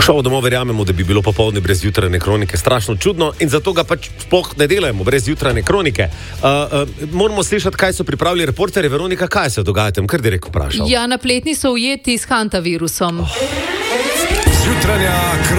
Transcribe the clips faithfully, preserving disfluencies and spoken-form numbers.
Šovo domov verjamemo, da bi bilo popoldne brez jutranje kronike strašno čudno in zato ga pač sploh ne delajmo brez jutranje kronike. Uh, uh, moramo slišati, kaj so pripravili reporterji. Veronika, kaj se dogaja tam, kar direkt vprašal? Ja, napletni so ujeti s hantavirusom. Oh. Jutranja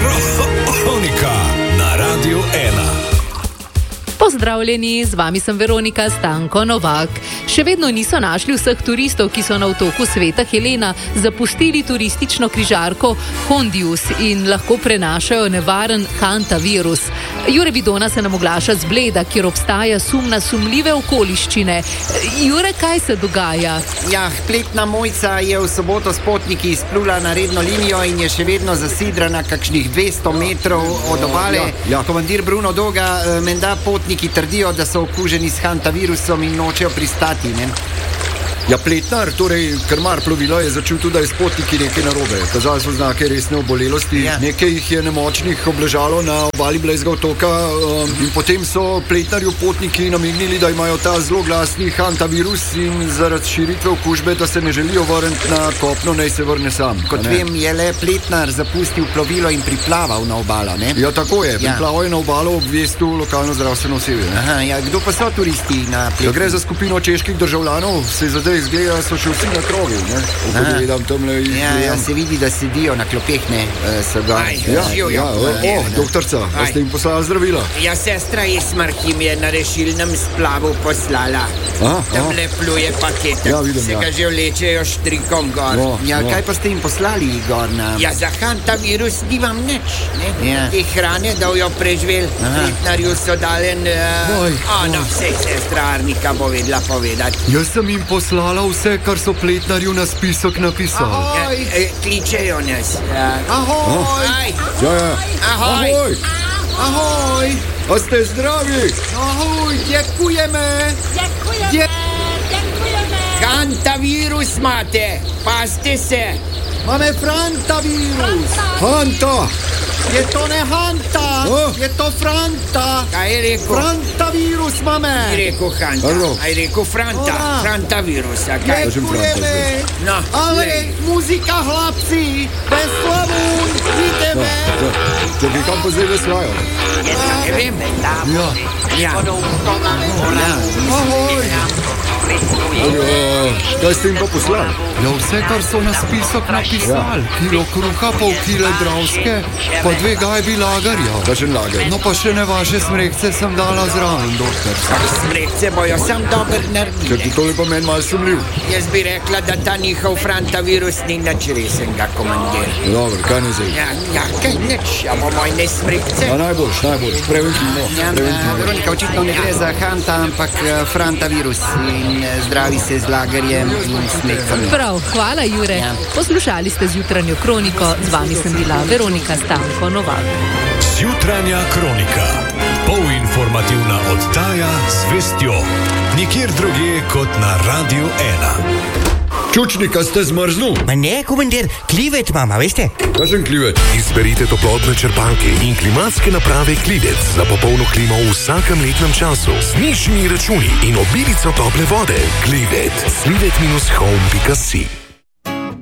kronika na Radiu ena. Pozdravljeni, z vami sem Veronika Stanko Novak. Še vedno niso našli vseh turistov, ki so na otoku Sveta Helena zapustili turistično križarko Hondius in lahko prenašajo nevaren hantavirus. Jure Vidona se nam oglaša z Bleda, kjer obstaja sum na sumljive okoliščine. Jure, kaj se dogaja? Ja, pletna Mojca je v soboto s potniki izplula na redno linijo in je še vedno zasidrana kakšnih dvesto metrov od obale. Ja, ja. Komandir Bruno Doga, menda potniki trdijo, da so okuženi s hantavirusom in nočejo pristati, ne? Ja, pletnar, torej krmar plovila, je začutil, da je s potniki nekaj narobe. Kazali so znake resne obolelosti, ja. Nekaj jih je nemočnih obležalo na obali Blejskega otoka um, in potem so pletnarju potniki namignili, da imajo ta zelo glasni hantavirus in zaradi širitve okužbe, da se ne želijo vrniti na kopno, naj se vrne sam. Kot vem, je le pletnar zapustil plovilo in priplaval na obalo, ne? Ja, tako je. Ja. Priplaval je na obalo, obvestil lokalno zdravstveno osebje. Aha, ja, kdo pa so turisti na pletni? Ja, gre za skupino čeških državljanov, se zadej izgleda, so še vsi na krogu, ne? Pogledam tamle in ja, ja, se vidi, da sedijo na klopeh, ne? So ga. Ja, ja, ja, o, o, doktorca, a ste jim poslala zdravila? Ja, sestra Ismark jim je na rešilnem splavu poslala. Tamle pluje paket. Ja, vidim, se ja. ga že vlečejo štrikom gor. No, ja, no. Kaj pa ste jim poslali, Igor, na... Ja, za hantavirus nimam nič, ne? Ja. Te hrane, da jo preživel. Pletnarju so dalen... Uh, ono, sej sestra Arnika bo vedela povedati. Jaz sem jim poslala vse, kar so pletnarju na spisek napisali. Ja, e, kličejo nas. Ja. Ahoj! Aj. Ja, ja. Ahoj! Ahoj! Ahoj! A ste zdravi? Ahoj, děkujeme! Děkujeme, Dě... děkujeme. Hantavirus máte, pazte se. Máme frantavirus! Hanta! Je to ne Hanta, Oh. je to Franta. Kaj je rekel? Frantavirus máme. Aj rekel Hanta, Ano. aj rekel Franta, Ora. Frantavirus. A kaj? Držím Franta Děkujeme. zdaj. No, Ale lej. muzika hlapci, bez slavůn, jdeme. Čakaj, kam pa zdaj veslajo? Ne vem. Ja. Ja. Ahoj. Uh, kaj ste jim pa poslali? Ja, vse, kar so na spisek napisali. Ja. Kilo kruha, pol kile dravske, pa dve gajbi lagarja. Kakšen lager? No pa še ne vaše smrekce sem dala zraven, doktor. Smrekce bojo sam dober Ker ti naredili. tole pa meni malo sumljiv. Jaz bi rekla, da ta njihov Frantavirus ni nič resenga, komandir. Dobro, kaj ne zdaj? Ja, ja, kaj nič, ja bomo ne smrekce. A najboljš, najboljš, preventivno. Ja, preventivno. Veronika, očitno ne gre za Hanta, ampak eh, frantavirus in eh, zdravi se z lagerjem in smrekami. Prav, hvala Jure. Ja. Poslušali ste z jutranjo kroniko, z vami sem bila Veronika Stanko Novak. Jutranja kronika. Polinformativna oddaja z vestjo. Nikjer drugje kot na Radiu ena. Čučnika ste zmrznul? Ma ne, komandir, klivet imam, a veste? Kakšen klivet? Izberite toplotne črpalke in klimatske naprave Klivec za popolno klimo v vsakem letnem času z nižjimi računi in obilico tople vode. Klivet. klivet dash home pika si